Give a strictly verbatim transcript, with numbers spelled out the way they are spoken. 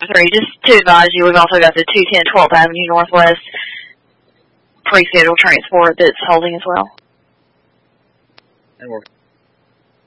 three. Just to advise you, we've also got the two ten twelfth Avenue Northwest pre-scheduled transport that's holding as well. And we're